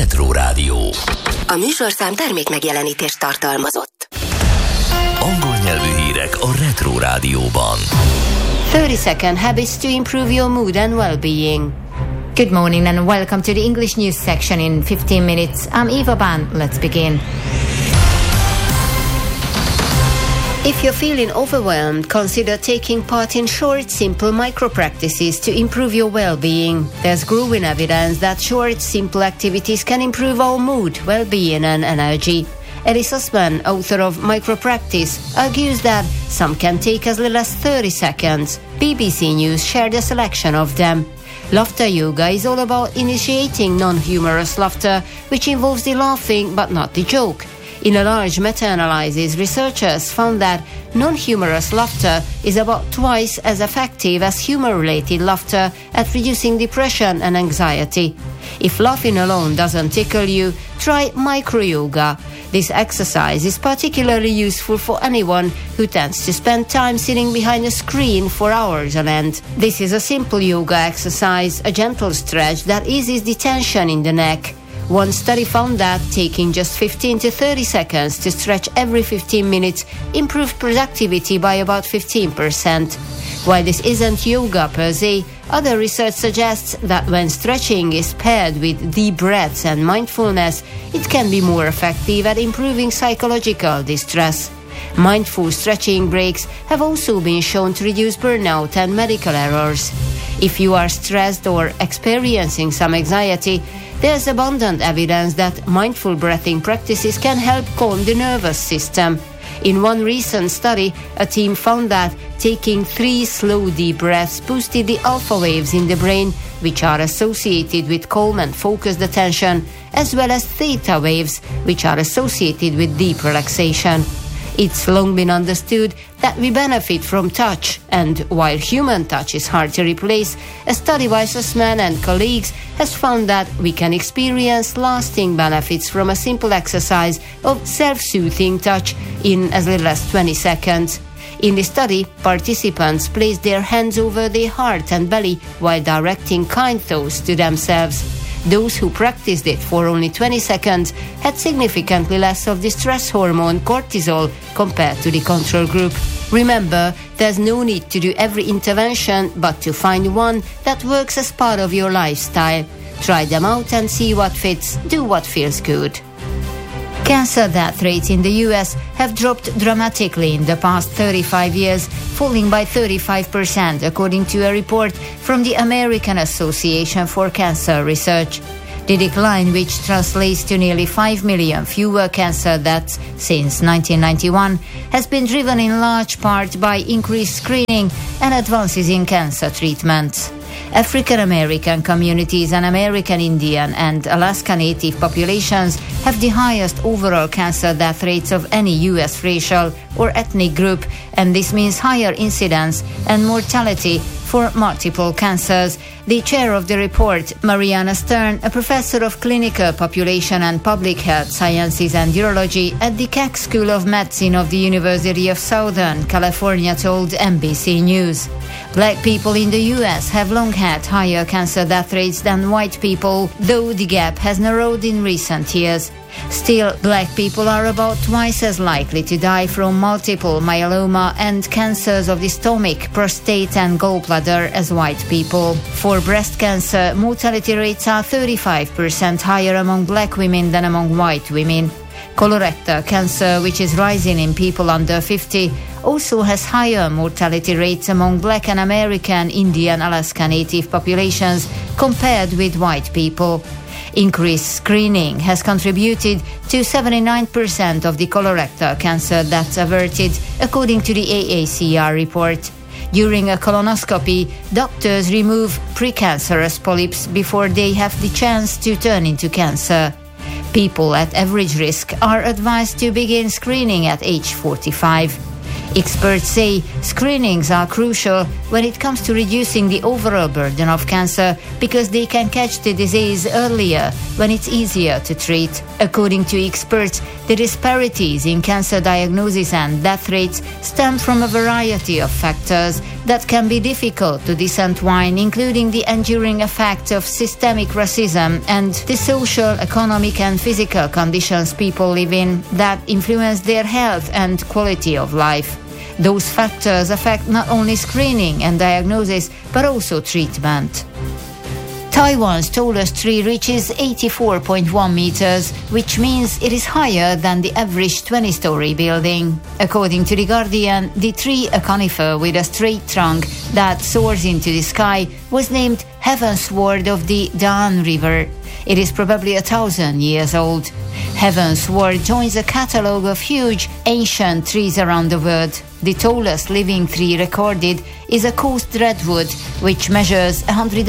Retro Rádió. A műsorszám termék megjelenítést tartalmazott. Angol nyelvű hírek a Retro Rádióban. 30-second habits to improve your mood and well-being. Good morning and welcome to the English news section in 15 minutes. I'm Eva Ban. Let's begin. If you're feeling overwhelmed, consider taking part in short, simple micro-practices to improve your well-being. There's growing evidence that short, simple activities can improve our mood, well-being and energy. Ellis Osman, author of Micro-Practice, argues that some can take as little as 30 seconds. BBC News shared a selection of them. Laughter yoga is all about initiating non-humorous laughter, which involves the laughing but not the joke. In a large meta-analysis, researchers found that non-humorous laughter is about twice as effective as humor-related laughter at reducing depression and anxiety. If laughing alone doesn't tickle you, try micro-yoga. This exercise is particularly useful for anyone who tends to spend time sitting behind a screen for hours on end. This is a simple yoga exercise, a gentle stretch that eases the tension in the neck. One study found that taking just 15 to 30 seconds to stretch every 15 minutes improved productivity by about 15%. While this isn't yoga per se, other research suggests that when stretching is paired with deep breaths and mindfulness, it can be more effective at improving psychological distress. Mindful stretching breaks have also been shown to reduce burnout and medical errors. If you are stressed or experiencing some anxiety, there's abundant evidence that mindful breathing practices can help calm the nervous system. In one recent study, a team found that taking 3 slow deep breaths boosted the alpha waves in the brain, which are associated with calm and focused attention, as well as theta waves, which are associated with deep relaxation. It's long been understood that we benefit from touch, and while human touch is hard to replace, a study by Sussman and colleagues has found that we can experience lasting benefits from a simple exercise of self-soothing touch in as little as 20 seconds. In the study, participants placed their hands over their heart and belly while directing kind thoughts to themselves. Those who practiced it for only 20 seconds had significantly less of the stress hormone cortisol compared to the control group. Remember, there's no need to do every intervention, but to find one that works as part of your lifestyle. Try them out and see what fits. Do what feels good. Cancer death rates in the US have dropped dramatically in the past 35 years, falling by 35% according to a report from the American Association for Cancer Research. The decline, which translates to nearly 5 million fewer cancer deaths since 1991, has been driven in large part by increased screening and advances in cancer treatments. African American communities and American Indian and Alaska Native populations have the highest overall cancer death rates of any U.S. racial or ethnic group, and this means higher incidence and mortality for multiple cancers. The chair of the report, Mariana Stern, a professor of clinical population and public health sciences and urology at the Keck School of Medicine of the University of Southern California, told NBC News. Black people in the US have long had higher cancer death rates than white people, though the gap has narrowed in recent years. Still, black people are about twice as likely to die from multiple myeloma and cancers of the stomach, prostate and gallbladder as white people. For breast cancer, mortality rates are 35% higher among black women than among white women. Colorectal cancer, which is rising in people under 50, also has higher mortality rates among Black and American, Indian, Alaska Native populations compared with white people. Increased screening has contributed to 79% of the colorectal cancer deaths averted, according to the AACR report. During a colonoscopy, doctors remove precancerous polyps before they have the chance to turn into cancer. People at average risk are advised to begin screening at age 45. Experts say screenings are crucial when it comes to reducing the overall burden of cancer because they can catch the disease earlier when it's easier to treat. According to experts, the disparities in cancer diagnosis and death rates stem from a variety of factors, that can be difficult to disentwine, including the enduring effects of systemic racism and the social, economic and physical conditions people live in that influence their health and quality of life. Those factors affect not only screening and diagnosis, but also treatment. Taiwan's tallest tree reaches 84.1 meters, which means it is higher than the average 20-story building. According to The Guardian, the tree, a conifer with a straight trunk that soars into the sky, was named Heaven's Sword of the Dan River. It is probably 1,000 years old. Heaven's Sword joins a catalogue of huge, ancient trees around the world. The tallest living tree recorded is a coast redwood, which measures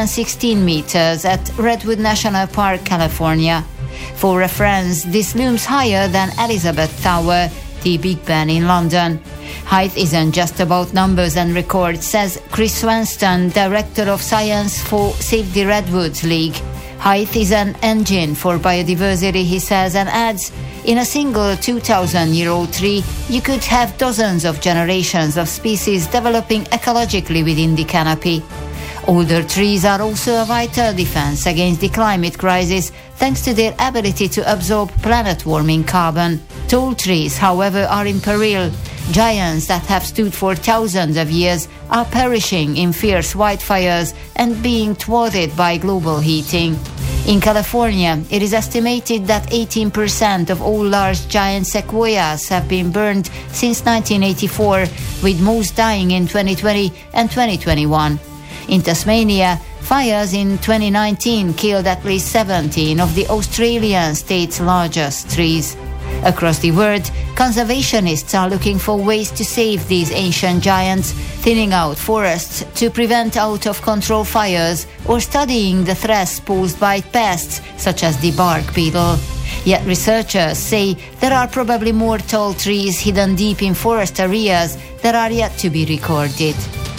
116 meters at Redwood National Park, California. For reference, this looms higher than Elizabeth Tower, the Big Ben in London. Height isn't just about numbers and records, says Chris Swanston, Director of Science for Save the Redwoods League. Height is an engine for biodiversity, he says, and adds, in a single 2,000-year-old tree, you could have dozens of generations of species developing ecologically within the canopy. Older trees are also a vital defense against the climate crisis, thanks to their ability to absorb planet-warming carbon. Tall trees, however, are in peril. Giants that have stood for thousands of years are perishing in fierce wildfires and being thwarted by global heating. In California, it is estimated that 18% of all large giant sequoias have been burned since 1984, with most dying in 2020 and 2021. In Tasmania, fires in 2019 killed at least 17 of the Australian state's largest trees. Across the world, conservationists are looking for ways to save these ancient giants, thinning out forests to prevent out-of-control fires, or studying the threats posed by pests such as the bark beetle. Yet researchers say there are probably more tall trees hidden deep in forest areas that are yet to be recorded.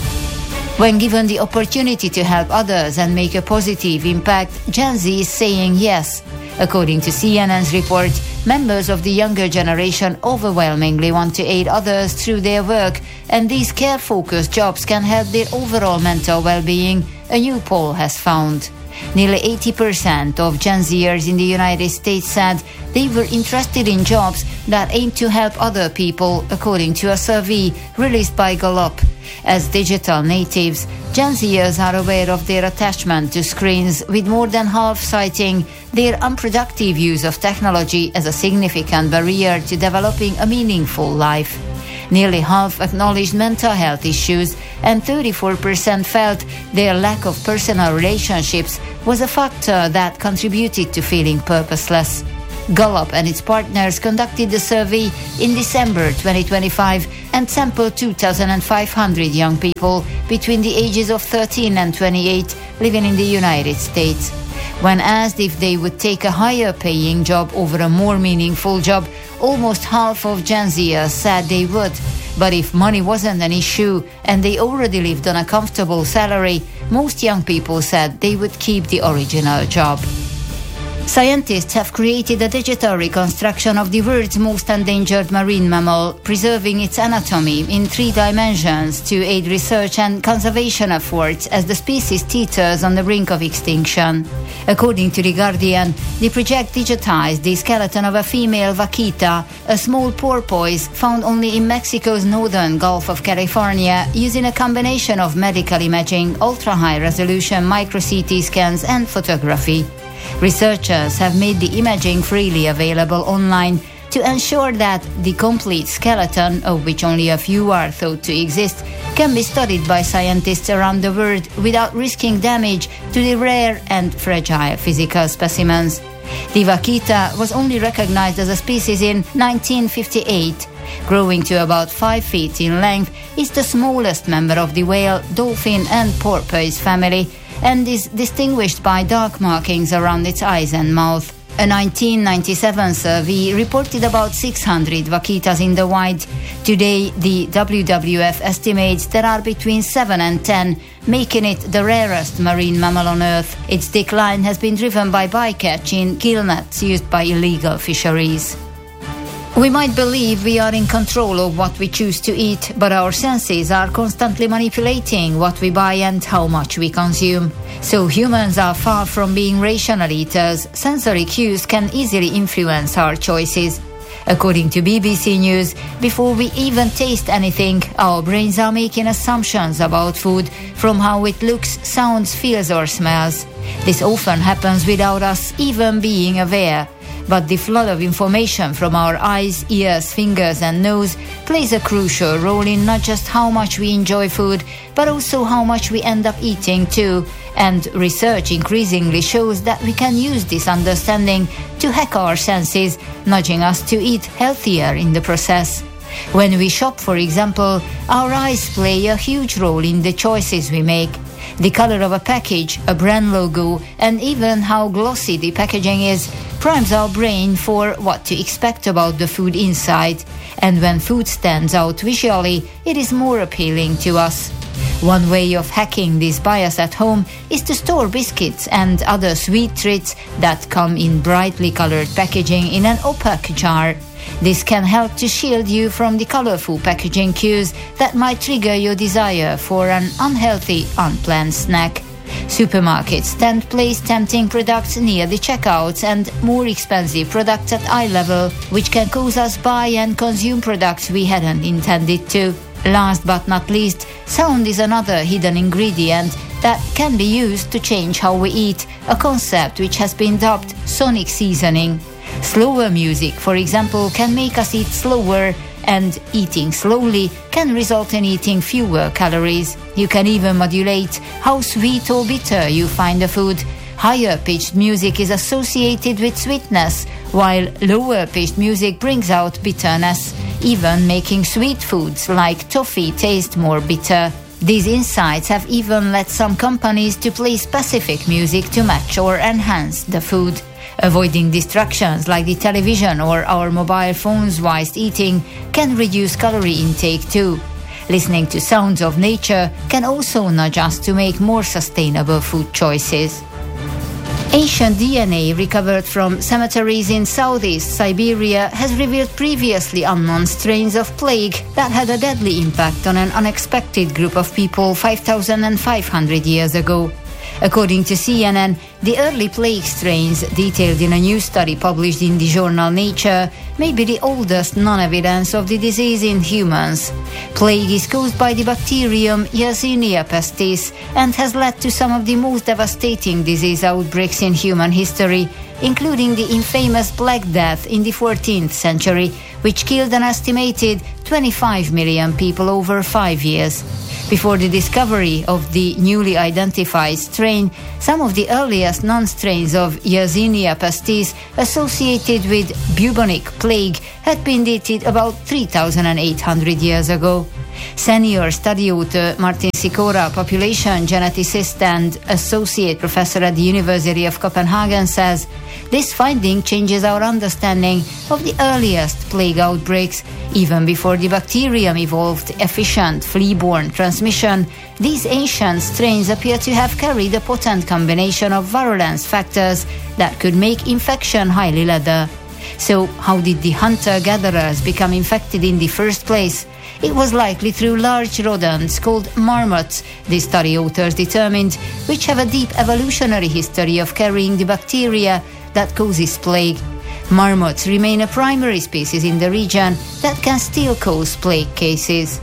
When given the opportunity to help others and make a positive impact, Gen Z is saying yes. According to CNN's report, members of the younger generation overwhelmingly want to aid others through their work, and these care-focused jobs can help their overall mental well-being, a new poll has found. Nearly 80% of Gen Zers in the United States said they were interested in jobs that aim to help other people, according to a survey released by Gallup. As digital natives, Gen Zers are aware of their attachment to screens, with more than half citing their unproductive use of technology as a significant barrier to developing a meaningful life. Nearly half acknowledged mental health issues, and 34% felt their lack of personal relationships was a factor that contributed to feeling purposeless. Gallup and its partners conducted the survey in December 2025 and sampled 2,500 young people between the ages of 13 and 28 living in the United States. When asked if they would take a higher-paying job over a more meaningful job, almost half of Gen Zers said they would. But if money wasn't an issue and they already lived on a comfortable salary, most young people said they would keep the original job. Scientists have created a digital reconstruction of the world's most endangered marine mammal, preserving its anatomy in 3 dimensions to aid research and conservation efforts as the species teeters on the brink of extinction. According to The Guardian, the project digitized the skeleton of a female vaquita, a small porpoise found only in Mexico's northern Gulf of California, using a combination of medical imaging, ultra-high-resolution micro-CT scans and photography. Researchers have made the imaging freely available online to ensure that the complete skeleton, of which only a few are thought to exist, can be studied by scientists around the world without risking damage to the rare and fragile physical specimens. The vaquita was only recognized as a species in 1958. Growing to about 5 feet in length, it's the smallest member of the whale, dolphin and porpoise family, and is distinguished by dark markings around its eyes and mouth. A 1997 survey reported about 600 vaquitas in the wild. Today, the WWF estimates there are between 7 and 10, making it the rarest marine mammal on Earth. Its decline has been driven by bycatch in gill nets used by illegal fisheries. We might believe we are in control of what we choose to eat, but our senses are constantly manipulating what we buy and how much we consume. So humans are far from being rational eaters. Sensory cues can easily influence our choices. According to BBC News, before we even taste anything, our brains are making assumptions about food from how it looks, sounds, feels or smells. This often happens without us even being aware. But the flood of information from our eyes, ears, fingers and nose plays a crucial role in not just how much we enjoy food, but also how much we end up eating too. And research increasingly shows that we can use this understanding to hack our senses, nudging us to eat healthier in the process. When we shop, for example, our eyes play a huge role in the choices we make. The color of a package, a brand logo, and even how glossy the packaging is primes our brain for what to expect about the food inside. And when food stands out visually, it is more appealing to us. One way of hacking this bias at home is to store biscuits and other sweet treats that come in brightly colored packaging in an opaque jar. This can help to shield you from the colorful packaging cues that might trigger your desire for an unhealthy, unplanned snack. Supermarkets tend to place tempting products near the checkouts and more expensive products at eye level, which can cause us buy and consume products we hadn't intended to. Last but not least, sound is another hidden ingredient that can be used to change how we eat, a concept which has been dubbed sonic seasoning. Slower music, for example, can make us eat slower, and eating slowly can result in eating fewer calories. You can even modulate how sweet or bitter you find a food. Higher-pitched music is associated with sweetness, while lower-pitched music brings out bitterness, even making sweet foods like toffee taste more bitter. These insights have even led some companies to play specific music to match or enhance the food. Avoiding distractions like the television or our mobile phones whilst eating can reduce calorie intake too. Listening to sounds of nature can also nudge us to make more sustainable food choices. Ancient DNA recovered from cemeteries in southeast Siberia has revealed previously unknown strains of plague that had a deadly impact on an unexpected group of people 5,500 years ago. According to CNN, the early plague strains, detailed in a new study published in the journal Nature, may be the oldest known evidence of the disease in humans. Plague is caused by the bacterium Yersinia pestis and has led to some of the most devastating disease outbreaks in human history, including the infamous Black Death in the 14th century, which killed an estimated 25 million people over 5 years. Before the discovery of the newly identified strain, some of the earliest known strains of Yersinia pestis associated with bubonic plague had been dated about 3,800 years ago. Senior study author Martin Sikora, population geneticist and associate professor at the University of Copenhagen, says this finding changes our understanding of the earliest plague outbreaks. Even before the bacterium evolved efficient flea-borne transmission, these ancient strains appear to have carried a potent combination of virulence factors that could make infection highly lethal. So, how did the hunter-gatherers become infected in the first place? It was likely through large rodents called marmots, the study authors determined, which have a deep evolutionary history of carrying the bacteria that causes plague. Marmots remain a primary species in the region that can still cause plague cases.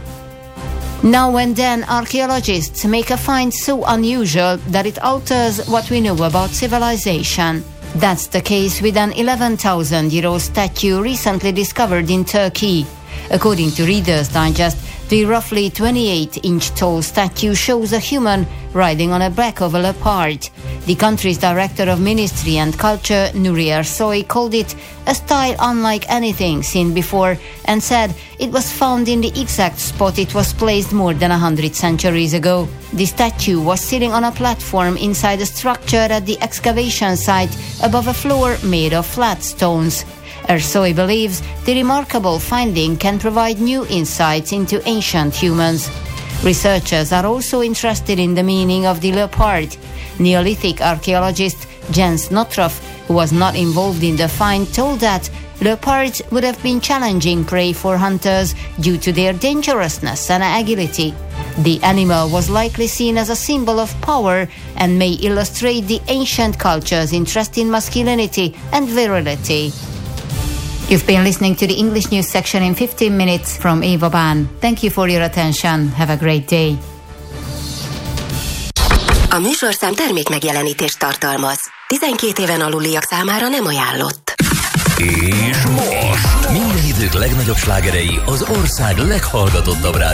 Now and then, archaeologists make a find so unusual that it alters what we know about civilization. That's the case with an 11,000-year-old statue recently discovered in Turkey. According to Reader's Digest, the roughly 28-inch tall statue shows a human riding on the back of a leopard. The country's director of Ministry and Culture, Nuri Ersoy, called it a style unlike anything seen before and said it was found in the exact spot it was placed more than 100 centuries ago. The statue was sitting on a platform inside a structure at the excavation site above a floor made of flat stones. Ersoy believes the remarkable finding can provide new insights into ancient humans. Researchers are also interested in the meaning of the leopard. Neolithic archaeologist Jens Nottroff who was not involved in the find, told that leopards would have been challenging prey for hunters due to their dangerousness and agility. The animal was likely seen as a symbol of power and may illustrate the ancient culture's interest in masculinity and virility. You've been listening to the English news section in 15 minutes from Eva Bán. Thank you for your attention. Have a great day. A műsorszám termékmegjelenítést tartalmaz. 12 éven aluliak számára nem ajánlott. És most minden idők legnagyobb slágerei az ország leghallgatottabb rádió